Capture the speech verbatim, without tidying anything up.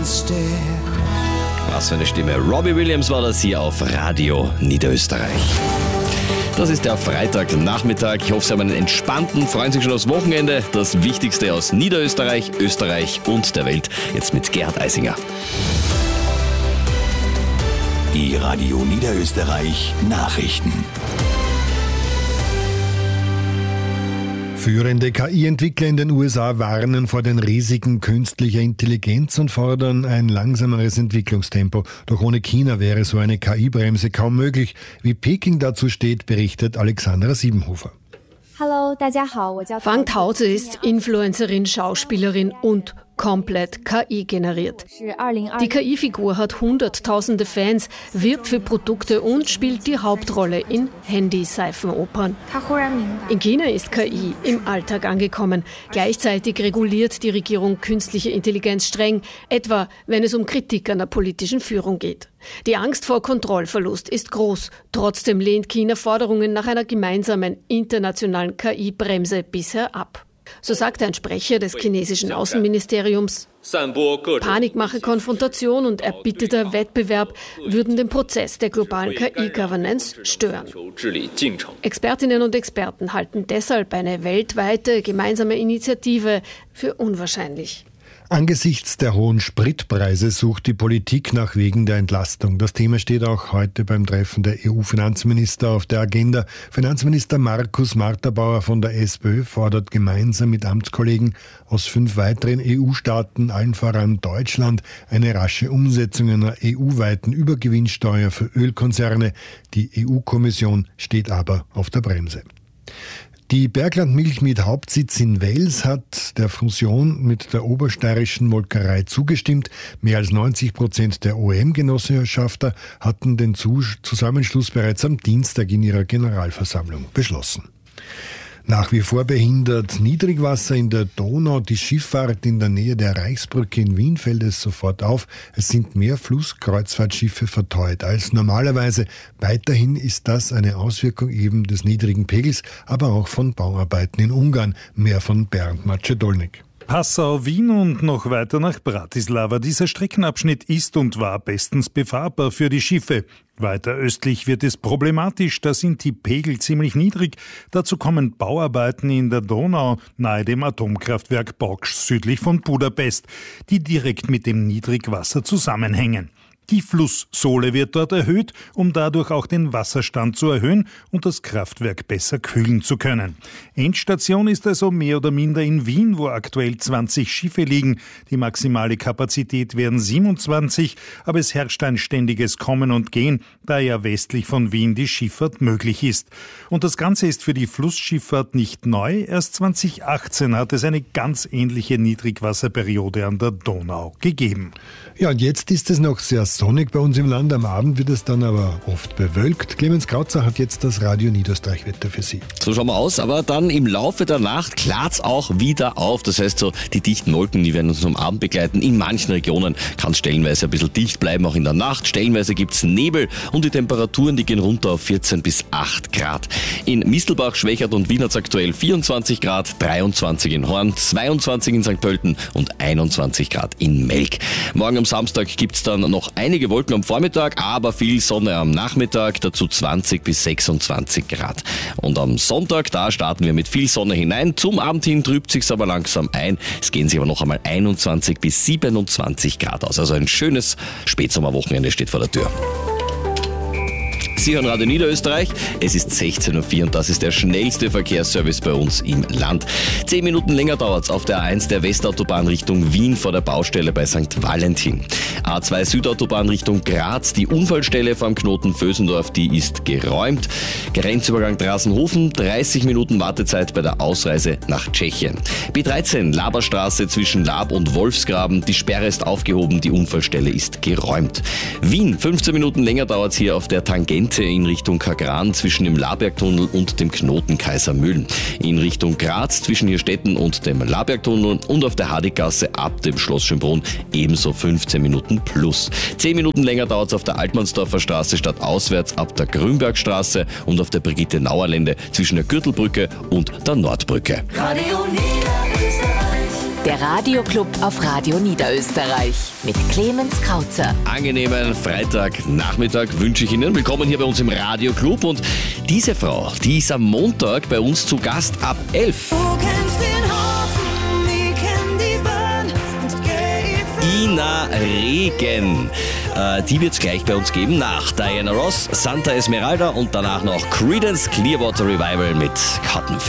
Was für eine Stimme. Robbie Williams war das hier auf Radio Niederösterreich. Das ist der Freitagnachmittag. Ich hoffe, Sie haben einen entspannten, freuen sich schon aufs Wochenende. Das Wichtigste aus Niederösterreich, Österreich und der Welt. Jetzt mit Gerhard Eisinger. Die Radio Niederösterreich Nachrichten. Führende K I-Entwickler in den U S A warnen vor den Risiken künstlicher Intelligenz und fordern ein langsameres Entwicklungstempo. Doch ohne China wäre so eine K I-Bremse kaum möglich. Wie Peking dazu steht, berichtet Alexandra Siebenhofer. Hallo, Fang Tauze ist Influencerin, Schauspielerin und komplett K I generiert. Die K I-Figur hat hunderttausende Fans, wirbt für Produkte und spielt die Hauptrolle in Handy-Seifenopern. In China ist K I im Alltag angekommen. Gleichzeitig reguliert die Regierung künstliche Intelligenz streng, etwa wenn es um Kritik an der politischen Führung geht. Die Angst vor Kontrollverlust ist groß. Trotzdem lehnt China Forderungen nach einer gemeinsamen internationalen K I-Bremse bisher ab. So sagte ein Sprecher des chinesischen Außenministeriums, Panikmache, Konfrontation und erbitterter Wettbewerb würden den Prozess der globalen K I-Governance stören. Expertinnen und Experten halten deshalb eine weltweite gemeinsame Initiative für unwahrscheinlich. Angesichts der hohen Spritpreise sucht die Politik nach Wegen der Entlastung. Das Thema steht auch heute beim Treffen der E U-Finanzminister auf der Agenda. Finanzminister Markus Marterbauer von der SPÖ fordert gemeinsam mit Amtskollegen aus fünf weiteren E U-Staaten, allen voran Deutschland, eine rasche Umsetzung einer E U-weiten Übergewinnsteuer für Ölkonzerne. Die E U-Kommission steht aber auf der Bremse. Die Berglandmilch mit Hauptsitz in Wels hat der Fusion mit der obersteirischen Molkerei zugestimmt. Mehr als neunzig Prozent der O E M-Genossenschafter hatten den Zusammenschluss bereits am Dienstag in ihrer Generalversammlung beschlossen. Nach wie vor behindert Niedrigwasser in der Donau die Schifffahrt in der Nähe der Reichsbrücke in Wien, fällt es sofort auf. Es sind mehr Flusskreuzfahrtschiffe verteut als normalerweise. Weiterhin ist das eine Auswirkung eben des niedrigen Pegels, aber auch von Bauarbeiten in Ungarn. Mehr von Bernd Macedolnik. Passau, Wien und noch weiter nach Bratislava. Dieser Streckenabschnitt ist und war bestens befahrbar für die Schiffe. Weiter östlich wird es problematisch, da sind die Pegel ziemlich niedrig. Dazu kommen Bauarbeiten in der Donau nahe dem Atomkraftwerk Boksch südlich von Budapest, die direkt mit dem Niedrigwasser zusammenhängen. Die Flusssohle wird dort erhöht, um dadurch auch den Wasserstand zu erhöhen und das Kraftwerk besser kühlen zu können. Endstation ist also mehr oder minder in Wien, wo aktuell zwanzig Schiffe liegen. Die maximale Kapazität wären siebenundzwanzig, aber es herrscht ein ständiges Kommen und Gehen, da ja westlich von Wien die Schifffahrt möglich ist. Und das Ganze ist für die Flussschifffahrt nicht neu. Erst zweitausendachtzehn hat es eine ganz ähnliche Niedrigwasserperiode an der Donau gegeben. Ja, und jetzt ist es noch sehr sonnig bei uns im Land. Am Abend wird es dann aber oft bewölkt. Clemens Krautzer hat jetzt das Radio Niederösterreich-Wetter für Sie. So schauen wir aus, aber dann im Laufe der Nacht klart's auch wieder auf. Das heißt, so die dichten Wolken, die werden uns am Abend begleiten. In manchen Regionen kann es stellenweise ein bisschen dicht bleiben, auch in der Nacht. Stellenweise gibt's Nebel und die Temperaturen, die gehen runter auf vierzehn bis acht Grad. In Mistelbach, Schwächert und Wien hat's aktuell vierundzwanzig Grad, dreiundzwanzig in Horn, zweiundzwanzig in Sankt Pölten und einundzwanzig Grad in Melk. Morgen am Samstag gibt's dann noch einige Wolken am Vormittag, aber viel Sonne am Nachmittag, dazu zwanzig bis sechsundzwanzig Grad. Und am Sonntag, da starten wir mit viel Sonne hinein. Zum Abend hin trübt sich's aber langsam ein. Es gehen sich aber noch einmal einundzwanzig bis siebenundzwanzig Grad aus. Also ein schönes Spätsommerwochenende steht vor der Tür. Sie hören Radio Niederösterreich. Es ist sechzehn Uhr vier und das ist der schnellste Verkehrsservice bei uns im Land. Zehn Minuten länger dauert's auf der A eins der Westautobahn Richtung Wien vor der Baustelle bei Sankt Valentin. A zwei Südautobahn Richtung Graz, die Unfallstelle vom Knoten Vösendorf, die ist geräumt. Grenzübergang Drasenhofen, dreißig Minuten Wartezeit bei der Ausreise nach Tschechien. B dreizehn Laberstraße zwischen Lab und Wolfsgraben, die Sperre ist aufgehoben, die Unfallstelle ist geräumt. Wien, fünfzehn Minuten länger dauert's hier auf der Tangente in Richtung Kagran zwischen dem Labergtunnel und dem Knoten Kaisermühlen. In Richtung Graz zwischen Hirstetten und dem Labergtunnel und auf der Hadiggasse ab dem Schloss Schönbrunn ebenso fünfzehn Minuten plus. zehn Minuten länger dauert es auf der Altmannsdorfer Straße stadtauswärts ab der Grünbergstraße und auf der Brigitte-Nauer-Lände zwischen der Gürtelbrücke und der Nordbrücke. Radio Niederösterreich. Der Radioclub auf Radio Niederösterreich mit Clemens Krauzer. Angenehmen Freitagnachmittag wünsche ich Ihnen. Willkommen hier bei uns im Radioclub. Und diese Frau, die ist am Montag bei uns zu Gast ab elf. Ina Regen. Äh, die wird es gleich bei uns geben nach Diana Ross, Santa Esmeralda und danach noch Creedence Clearwater Revival mit Cotton Field.